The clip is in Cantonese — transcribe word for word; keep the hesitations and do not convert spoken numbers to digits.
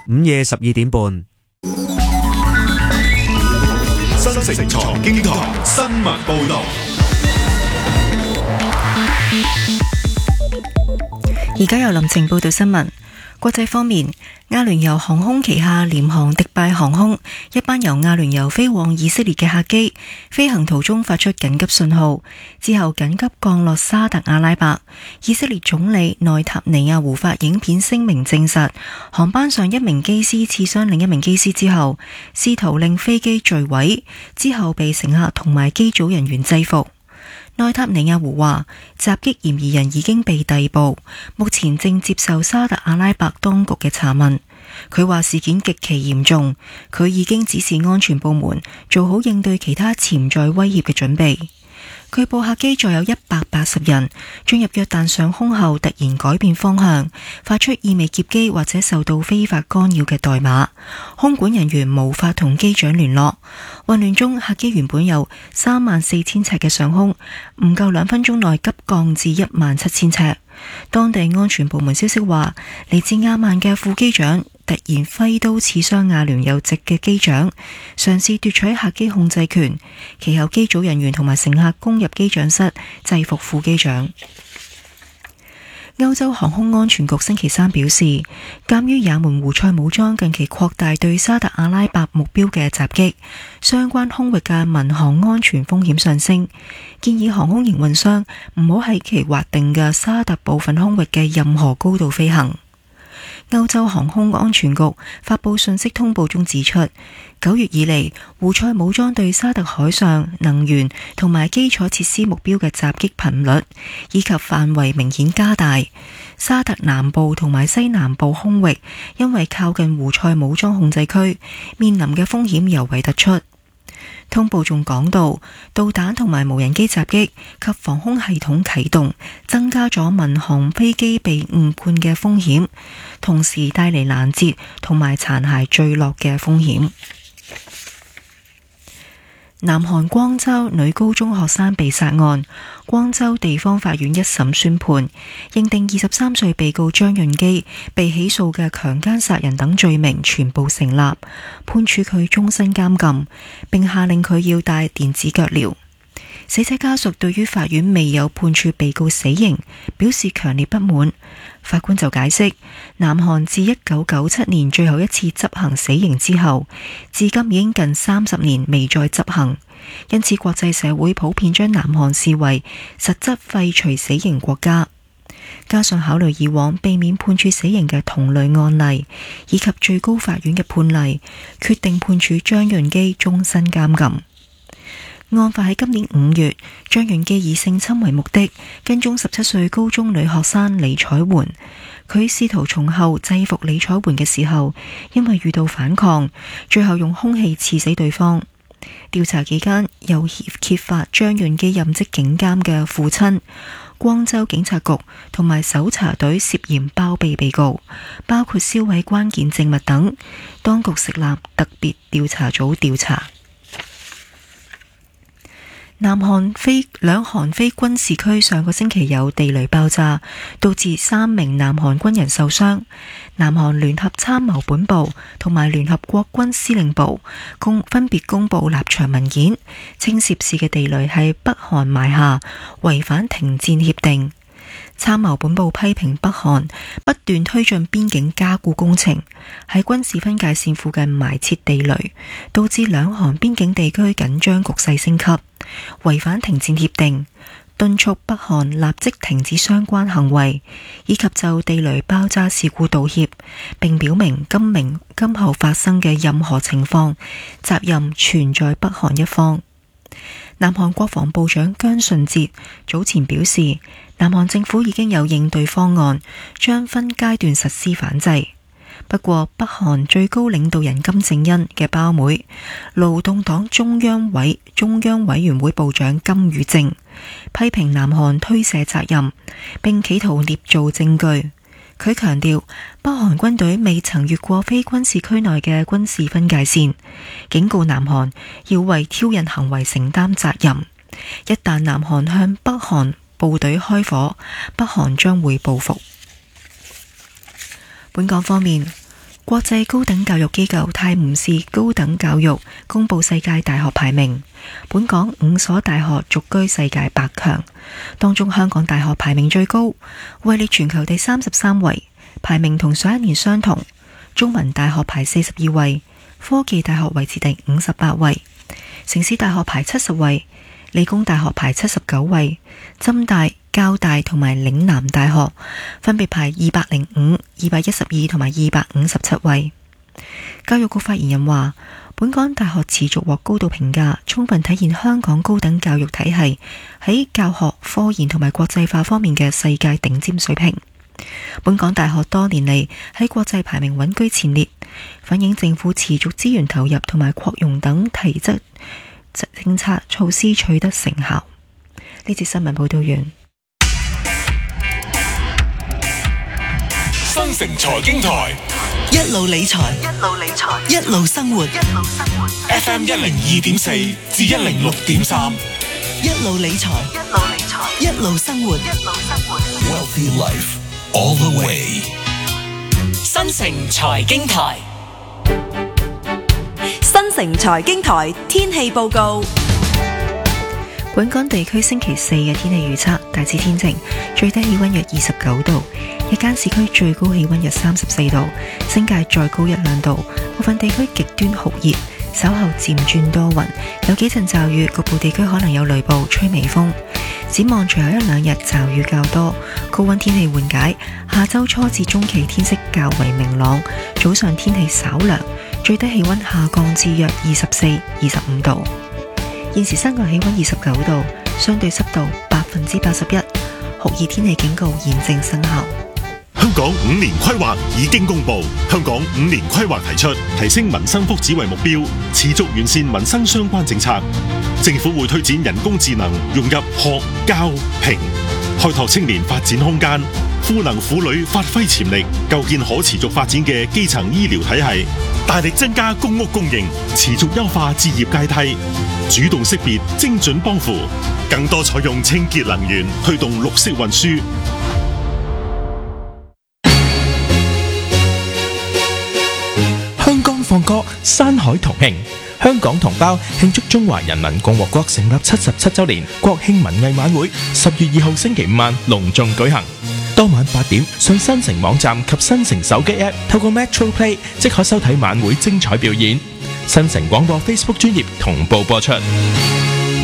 午夜十二點半， 新城財經台新聞報道。 而家由林晴報道新聞。國際方面，阿聯酋航空旗下廉航迪拜航空一班由阿聯酋飛往以色列嘅客機，飛行途中發出緊急信號，之後緊急降落沙特阿拉伯。以色列總理內塔尼亞胡發影片聲明證實，航班上一名機師刺傷另一名機師之後，試圖令飛機墜毀，之後被乘客同埋機組人員制服。內塔尼亞胡話，襲擊嫌疑人已經被逮捕，目前正接受沙特阿拉伯當局嘅查問。佢話事件極其嚴重，佢已經指示安全部門做好應對其他潛在威脅嘅準備。據報客機載有一百八十人，進入約旦上空後突然改變方向，發出意味劫機或者受到非法干擾嘅代碼，空管人員無法同機長聯絡。混亂中，客機原本有三萬四千尺嘅上空，唔夠兩分鐘內急降至一萬七千尺。當地安全部門消息話，嚟自阿曼嘅副機長突然揮刀刺傷阿聯酋籍嘅機長，嘗試奪取客機控制權，其後機組人員同埋乘客攻入機長室，制服副機長。歐洲航空安全局星期三表示，鑒於也門胡塞武裝近期擴大對沙特阿拉伯目標嘅襲擊，相關空域嘅民航安全風險上升，建議航空營運商唔好喺其劃定嘅沙特部分空域嘅任何高度飛行。歐洲航空安全局發佈信息通報中指出，九月以嚟，胡塞武裝對沙特海上、能源同埋基礎設施目標嘅襲擊頻率以及範圍明顯加大。沙特南部同埋西南部空域因為靠近胡塞武裝控制區，面臨嘅風險尤為突出。通報仲講到，導彈同埋無人機襲擊及防空系統啟動，增加咗民航飛機被誤判嘅風險，同時帶嚟攔截同埋殘骸墜落嘅風險。南韓光州女高中學生被殺案，光州地方法院一審宣判，認定二十三歲被告張潤基被起訴嘅強姦殺人等罪名全部成立，判處佢終身監禁，並下令佢要戴電子腳鐐。死者家屬對於法院未有判處被告死刑表示強烈不滿。法官就解釋，南韓自一九九七年最後一次執行死刑之後，至今已經近三十年未再執行，因此國際社會普遍將南韓視為實質廢除死刑國家。加上考慮以往避免判處死刑嘅同類案例，以及最高法院嘅判例，決定判處張潤基終身監禁。案發喺今年五月，張潤基以性侵為目的，跟蹤十七歲高中女學生李彩媛。佢試圖從後制服李彩媛嘅時候，因為遇到反抗，最後用兇器刺死對方。調查期間，又揭發張潤基任職警監嘅父親、光州警察局同埋搜查隊涉嫌包庇被告，包括銷毀關鍵證物等。當局成立特別調查組調查。南韓非兩韓非軍事區上個星期有地雷爆炸，導致三名南韓軍人受傷。南韓聯合參謀本部同埋聯合國軍司令部公分別公布立場文件，稱涉事嘅地雷係北韓埋下，違反停戰協定。參謀本部批評北韓不斷推進邊境加固工程，喺軍事分界線附近埋設地雷，導致兩韓邊境地區緊張局勢升級，違反停戰協定，敦促北韓立即停止相關行為，以及就地雷爆炸事故道歉，並表明今明今後發生嘅任何情況，責任全在北韓一方。南韓國防部長姜順哲早前表示，南韓政府已經有應對方案，將分階段實施反制。不過，北韓最高領導人金正恩嘅胞妹、勞動黨中央委中央委員會部長金與正批評南韓推卸責任，並企圖捏造證據。佢強調，北韓軍隊未曾越過非軍事區內嘅軍事分界線，警告南韓要為挑釁行為承擔責任。一旦南韓向北韓部隊開火，北韓將會報復。本港方面， 國際高等教育機構泰晤士高等教育公布世界大學排名，本港五所大學續居世界百強，當中香港大學排名最高，位列全球第三十三位，排名同上一年相同。中文大學排四十二位，科技大學維持第五十八位，城市大學排七十位，理工大學排七十九位，浸大、交大同埋嶺南大學分別排二百零五、二百一十二同埋二百五十七位。教育局發言人話，本港大學持續獲高度評價，充分體現香港高等教育體系喺教學、科研同埋國際化方面嘅世界頂尖水平。本港大學多年嚟喺國際排名穩居前列，反映政府持續資源投入同埋擴容等提質政策措施取得成效。呢節新聞報道完。 新城財經台一路理財，一路理財，一路生活，一路生活。 F M 一零二點四至一零六點三， 一路理財，一路理財，一路生活，一路生活。 Wealthy Life all the way。 新城財經台， 新城財經台天氣報告。 本港地區星期四嘅天氣預測大致天晴，最低氣溫約二十九度，日間市區最高氣溫約三十四度，新界再高一兩度，部分地區極端酷熱，稍後漸轉多雲，有幾陣驟雨，局部地區可能有雷暴，吹微風。展望隨後一兩日驟雨較多，高溫天氣緩解，下周初至中期天色較為明朗，早上天氣稍涼，最低氣溫下降至約二十四、二十五度。現時室外氣溫二十九度，相對濕度百分之八十一，酷熱天氣警告現正生效。 香港五年規劃已經公布，香港五年規劃提出提升民生福祉為目標，持續完善民生相關政策。政府會推展人工智能融入學、教、評，開拓青年發展空間，賦能婦女發揮潛力，構建可持續發展嘅基層醫療體系，大力增加公屋供應，持續優化置業階梯，主動識別精準幫扶，更多採用清潔能源，推動綠色運輸。 香港放歌，山海同慶，香港同胞慶祝中華人民共和國成立七十七週年國慶文藝晚會，十月二號星期五晚隆重舉行。當晚八點上新城網站及新城手機 App 透過 Metro Play 即可收睇晚會精彩表演。新城廣播 Facebook 專頁同步播出。